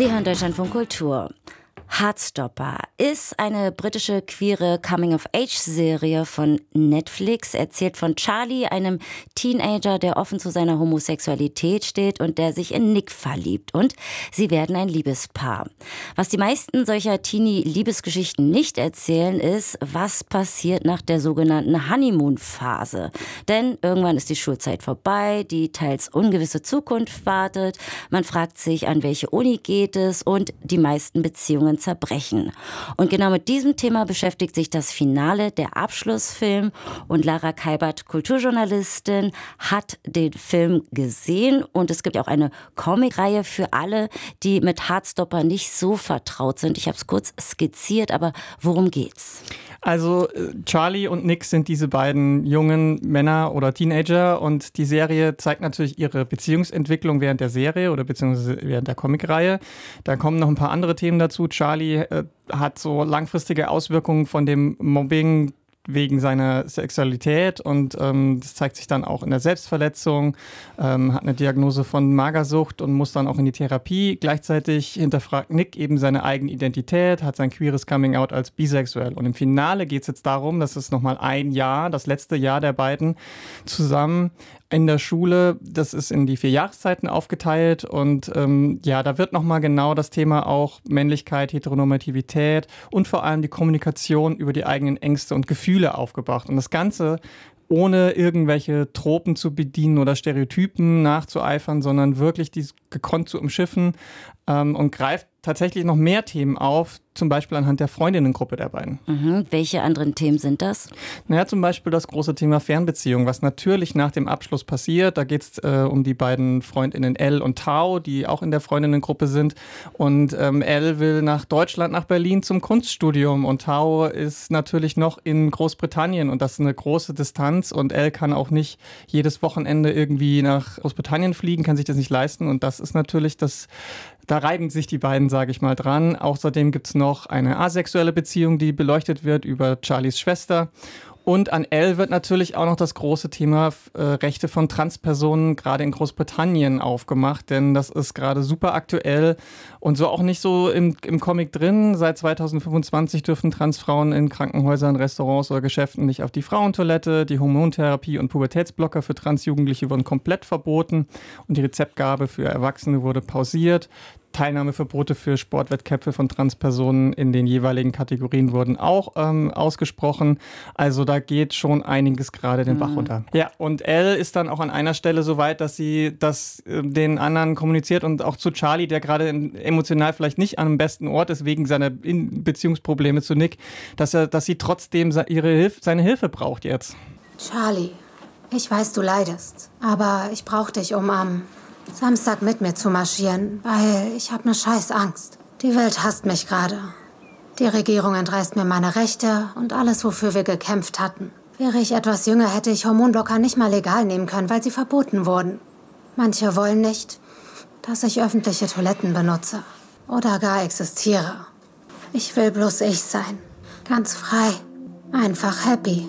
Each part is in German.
Sie hören Deutschlandfunk Kultur. Heartstopper ist eine britische queere Coming-of-Age-Serie von Netflix, erzählt von Charlie, einem Teenager, der offen zu seiner Homosexualität steht und der sich in Nick verliebt. Und sie werden ein Liebespaar. Was die meisten solcher Teenie-Liebesgeschichten nicht erzählen, ist, was passiert nach der sogenannten Honeymoon-Phase. Denn irgendwann ist die Schulzeit vorbei, die teils ungewisse Zukunft wartet, man fragt sich, an welche Uni geht es und die meisten Beziehungen zerbrechen. Und genau mit diesem Thema beschäftigt sich das Finale, der Abschlussfilm. Und Lara Kalbert, Kulturjournalistin, hat den Film gesehen. Und es gibt auch eine Comicreihe für alle, die mit Heartstopper nicht so vertraut sind. Ich habe es kurz skizziert, aber worum geht's? Also Charlie und Nick sind diese beiden jungen Männer oder Teenager und die Serie zeigt natürlich ihre Beziehungsentwicklung während der Serie oder beziehungsweise während der Comicreihe. Da kommen noch ein paar andere Themen dazu. Charlie hat so langfristige Auswirkungen von dem Mobbing wegen seiner Sexualität und das zeigt sich dann auch in der Selbstverletzung, hat eine Diagnose von Magersucht und muss dann auch in die Therapie. Gleichzeitig hinterfragt Nick eben seine eigene Identität, hat sein queeres Coming-out als bisexuell. Und im Finale geht es jetzt darum, dass es nochmal ein Jahr, das letzte Jahr der beiden zusammen in der Schule, das ist in die 4 Jahreszeiten aufgeteilt und da wird nochmal genau das Thema auch Männlichkeit, Heteronormativität und vor allem die Kommunikation über die eigenen Ängste und Gefühle aufgebracht. Und das Ganze ohne irgendwelche Tropen zu bedienen oder Stereotypen nachzueifern, sondern wirklich dies gekonnt zu umschiffen und greift tatsächlich noch mehr Themen auf, zum Beispiel anhand der Freundinnengruppe der beiden. Welche anderen Themen sind das? Naja, zum Beispiel das große Thema Fernbeziehung, was natürlich nach dem Abschluss passiert. Da geht es um die beiden Freundinnen Elle und Tao, die auch in der Freundinnengruppe sind. Und Elle will nach Deutschland, nach Berlin zum Kunststudium. Und Tao ist natürlich noch in Großbritannien und das ist eine große Distanz. Und Elle kann auch nicht jedes Wochenende irgendwie nach Großbritannien fliegen, kann sich das nicht leisten. Und das ist natürlich da reiben sich die beiden, sage ich mal, dran. Außerdem gibt es noch eine asexuelle Beziehung, die beleuchtet wird über Charlies Schwester. Und an Elle wird natürlich auch noch das große Thema Rechte von Transpersonen gerade in Großbritannien aufgemacht, denn das ist gerade super aktuell und so auch nicht so im Comic drin. Seit 2025 dürfen Transfrauen in Krankenhäusern, Restaurants oder Geschäften nicht auf die Frauentoilette. Die Hormontherapie und Pubertätsblocker für Transjugendliche wurden komplett verboten und die Rezeptgabe für Erwachsene wurde pausiert. Teilnahmeverbote für Sportwettkämpfe von Transpersonen in den jeweiligen Kategorien wurden auch ausgesprochen. Also da geht schon einiges gerade den Bach runter. Ja, und Elle ist dann auch an einer Stelle so weit, dass sie das den anderen kommuniziert und auch zu Charlie, der gerade emotional vielleicht nicht am besten Ort ist, wegen seiner Beziehungsprobleme zu Nick, dass sie trotzdem seine Hilfe braucht jetzt. Charlie, ich weiß, du leidest, aber ich brauche dich, um am Samstag mit mir zu marschieren, weil ich habe eine scheiß Angst. Die Welt hasst mich gerade. Die Regierung entreißt mir meine Rechte und alles, wofür wir gekämpft hatten. Wäre ich etwas jünger, hätte ich Hormonblocker nicht mal legal nehmen können, weil sie verboten wurden. Manche wollen nicht, dass ich öffentliche Toiletten benutze oder gar existiere. Ich will bloß ich sein. Ganz frei. Einfach happy.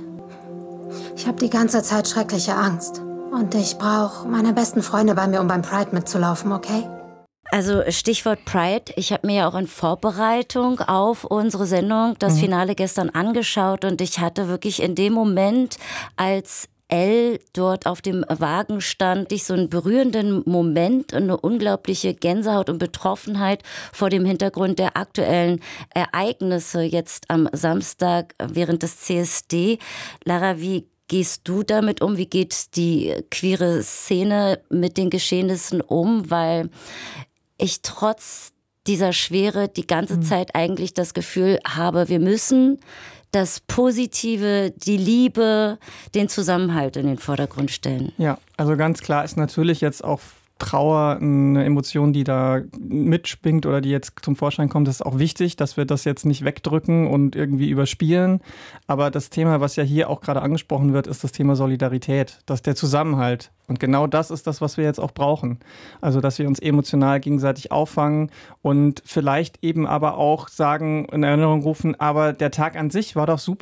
Ich habe die ganze Zeit schreckliche Angst. Und ich brauche meine besten Freunde bei mir, um beim Pride mitzulaufen, okay? Also Stichwort Pride. Ich habe mir ja auch in Vorbereitung auf unsere Sendung das Finale gestern angeschaut und ich hatte wirklich in dem Moment, als Elle dort auf dem Wagen stand, so einen berührenden Moment, eine unglaubliche Gänsehaut und Betroffenheit vor dem Hintergrund der aktuellen Ereignisse jetzt am Samstag während des CSD. Lara, wie gehst du damit um? Wie geht die queere Szene mit den Geschehnissen um? Weil ich trotz dieser Schwere die ganze Zeit eigentlich das Gefühl habe, wir müssen das Positive, die Liebe, den Zusammenhalt in den Vordergrund stellen. Ja, also ganz klar ist natürlich jetzt auch Trauer eine Emotion, die da mitschwingt oder die jetzt zum Vorschein kommt. Das ist auch wichtig, dass wir das jetzt nicht wegdrücken und irgendwie überspielen. Aber das Thema, was ja hier auch gerade angesprochen wird, ist das Thema Solidarität, dass der Zusammenhalt. Und genau das ist das, was wir jetzt auch brauchen. Also, dass wir uns emotional gegenseitig auffangen und vielleicht eben aber auch sagen, in Erinnerung rufen, aber der Tag an sich war doch super.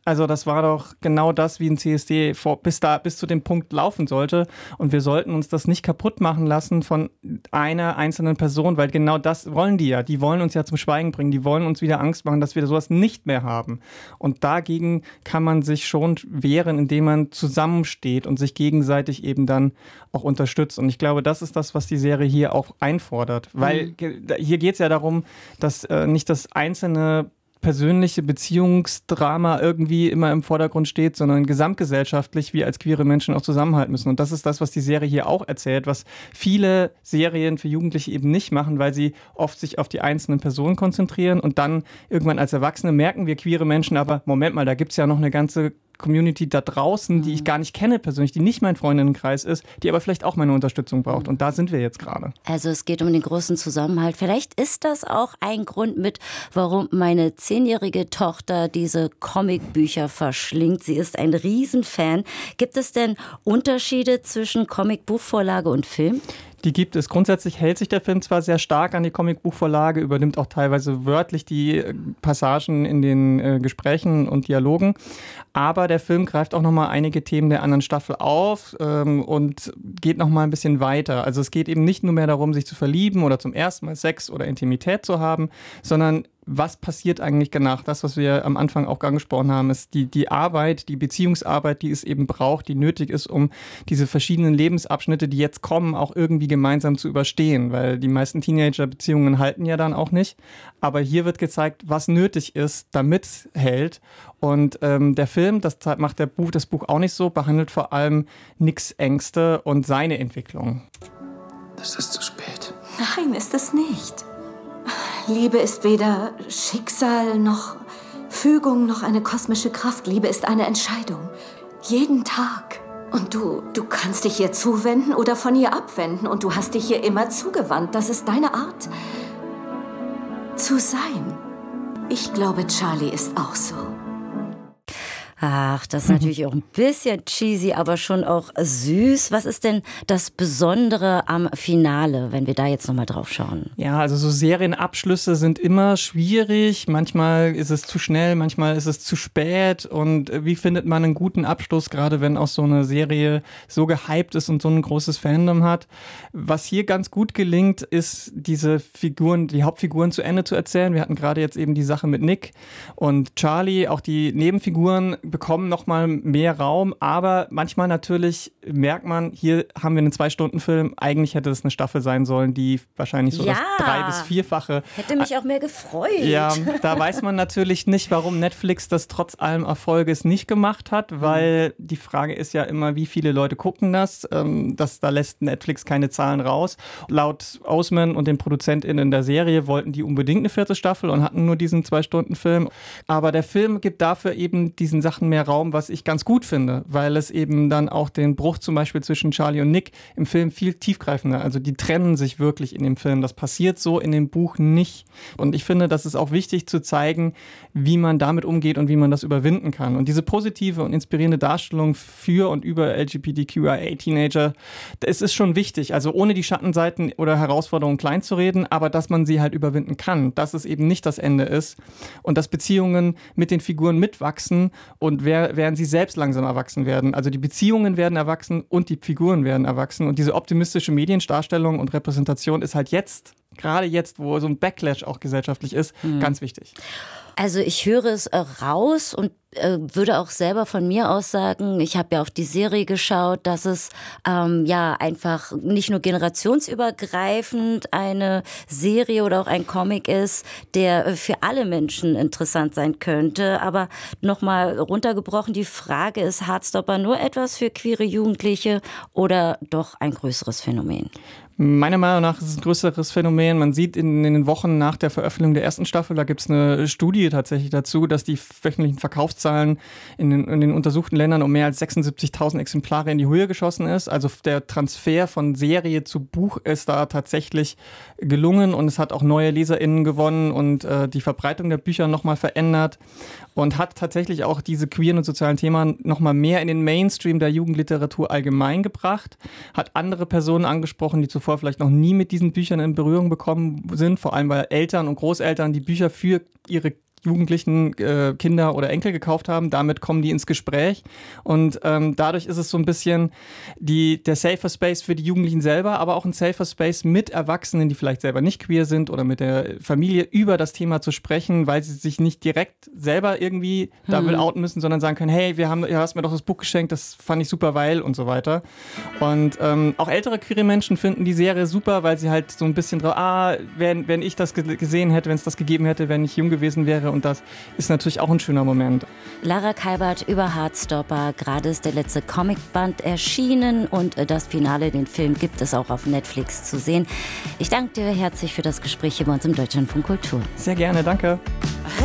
Also das war doch genau das, wie ein CSD bis zu dem Punkt laufen sollte. Und wir sollten uns das nicht kaputt machen lassen von einer einzelnen Person, weil genau das wollen die ja. Die wollen uns ja zum Schweigen bringen. Die wollen uns wieder Angst machen, dass wir sowas nicht mehr haben. Und dagegen kann man sich schon wehren, indem man zusammensteht und sich gegenseitig eben dann auch unterstützt. Und ich glaube, das ist das, was die Serie hier auch einfordert. Weil hier geht es ja darum, dass nicht das einzelne persönliche Beziehungsdrama irgendwie immer im Vordergrund steht, sondern gesamtgesellschaftlich wir als queere Menschen auch zusammenhalten müssen. Und das ist das, was die Serie hier auch erzählt, was viele Serien für Jugendliche eben nicht machen, weil sie oft sich auf die einzelnen Personen konzentrieren und dann irgendwann als Erwachsene merken wir queere Menschen, aber Moment mal, da gibt es ja noch eine ganze Community da draußen, die ich gar nicht kenne persönlich, die nicht mein Freundinnenkreis ist, die aber vielleicht auch meine Unterstützung braucht. Und da sind wir jetzt gerade. Also es geht um den großen Zusammenhalt. Vielleicht ist das auch ein Grund mit, warum meine 10-jährige Tochter diese Comicbücher verschlingt. Sie ist ein Riesenfan. Gibt es denn Unterschiede zwischen Comicbuchvorlage und Film? Die gibt es. Grundsätzlich hält sich der Film zwar sehr stark an die Comicbuchvorlage, übernimmt auch teilweise wörtlich die Passagen in den Gesprächen und Dialogen, aber der Film greift auch nochmal einige Themen der anderen Staffel auf und geht nochmal ein bisschen weiter. Also es geht eben nicht nur mehr darum, sich zu verlieben oder zum ersten Mal Sex oder Intimität zu haben, sondern was passiert eigentlich danach? Das, was wir am Anfang auch angesprochen haben, ist die Arbeit, die Beziehungsarbeit, die es eben braucht, die nötig ist, um diese verschiedenen Lebensabschnitte, die jetzt kommen, auch irgendwie gemeinsam zu überstehen. Weil die meisten Teenager-Beziehungen halten ja dann auch nicht. Aber hier wird gezeigt, was nötig ist, damit es hält. Und der Film, das macht das Buch auch nicht so, behandelt vor allem Nicks Ängste und seine Entwicklung. Es ist zu spät. Nein, ist es nicht. Liebe ist weder Schicksal noch Fügung noch eine kosmische Kraft. Liebe ist eine Entscheidung. Jeden Tag. Und du kannst dich ihr zuwenden oder von ihr abwenden. Und du hast dich ihr immer zugewandt. Das ist deine Art zu sein. Ich glaube, Charlie ist auch so. Ach, das ist natürlich auch ein bisschen cheesy, aber schon auch süß. Was ist denn das Besondere am Finale, wenn wir da jetzt nochmal drauf schauen? Ja, also so Serienabschlüsse sind immer schwierig. Manchmal ist es zu schnell, manchmal ist es zu spät. Und wie findet man einen guten Abschluss, gerade wenn auch so eine Serie so gehypt ist und so ein großes Fandom hat? Was hier ganz gut gelingt, ist die Hauptfiguren zu Ende zu erzählen. Wir hatten gerade jetzt eben die Sache mit Nick und Charlie, auch die Nebenfiguren bekommen nochmal mehr Raum, aber manchmal natürlich merkt man, hier haben wir einen 2-Stunden-Film, eigentlich hätte es eine Staffel sein sollen, die wahrscheinlich so das 3- bis 4-fache. Hätte mich auch mehr gefreut. Ja, da weiß man natürlich nicht, warum Netflix das trotz allem Erfolges nicht gemacht hat, weil die Frage ist ja immer, wie viele Leute gucken das? Da lässt Netflix keine Zahlen raus. Laut Ousman und den ProduzentInnen der Serie wollten die unbedingt eine 4. Staffel und hatten nur diesen 2-Stunden-Film. Aber der Film gibt dafür eben diesen Sachen mehr Raum, was ich ganz gut finde, weil es eben dann auch den Bruch zum Beispiel zwischen Charlie und Nick im Film viel tiefgreifender, also die trennen sich wirklich in dem Film. Das passiert so in dem Buch nicht. Und ich finde, das ist auch wichtig zu zeigen, wie man damit umgeht und wie man das überwinden kann. Und diese positive und inspirierende Darstellung für und über LGBTQIA-Teenager, es ist schon wichtig, also ohne die Schattenseiten oder Herausforderungen klein zu reden, aber dass man sie halt überwinden kann, dass es eben nicht das Ende ist und dass Beziehungen mit den Figuren mitwachsen und während sie selbst langsam erwachsen werden. Also die Beziehungen werden erwachsen und die Figuren werden erwachsen. Und diese optimistische Mediendarstellung und Repräsentation ist halt jetzt, gerade jetzt, wo so ein Backlash auch gesellschaftlich ist, ganz wichtig. Also ich höre es raus und würde auch selber von mir aus sagen, ich habe ja auch die Serie geschaut, dass es einfach nicht nur generationsübergreifend eine Serie oder auch ein Comic ist, der für alle Menschen interessant sein könnte. Aber nochmal runtergebrochen, die Frage ist, Heartstopper nur etwas für queere Jugendliche oder doch ein größeres Phänomen? Meiner Meinung nach ist es ein größeres Phänomen. Man sieht in den Wochen nach der Veröffentlichung der 1. Staffel, da gibt es eine Studie tatsächlich dazu, dass die wöchentlichen Verkaufszahlen in den untersuchten Ländern um mehr als 76.000 Exemplare in die Höhe geschossen ist. Also der Transfer von Serie zu Buch ist da tatsächlich gelungen und es hat auch neue LeserInnen gewonnen und die Verbreitung der Bücher nochmal verändert und hat tatsächlich auch diese queeren und sozialen Themen nochmal mehr in den Mainstream der Jugendliteratur allgemein gebracht, hat andere Personen angesprochen, die zuvor vielleicht noch nie mit diesen Büchern in Berührung bekommen sind, vor allem weil Eltern und Großeltern die Bücher für ihre Jugendlichen Kinder oder Enkel gekauft haben. Damit kommen die ins Gespräch und dadurch ist es so ein bisschen der Safer Space für die Jugendlichen selber, aber auch ein Safer Space mit Erwachsenen, die vielleicht selber nicht queer sind oder mit der Familie über das Thema zu sprechen, weil sie sich nicht direkt selber irgendwie da will outen müssen, sondern sagen können, hey, du hast mir doch das Buch geschenkt, das fand ich super, weil und so weiter. Und auch ältere queere Menschen finden die Serie super, weil sie halt so ein bisschen drauf, wenn ich das gesehen hätte, wenn es das gegeben hätte, wenn ich jung gewesen wäre, und das ist natürlich auch ein schöner Moment. Lara Kalbert über Heartstopper, gerade ist der letzte Comicband erschienen und das Finale, den Film, gibt es auch auf Netflix zu sehen. Ich danke dir herzlich für das Gespräch hier bei uns im Deutschlandfunk Kultur. Sehr gerne, danke.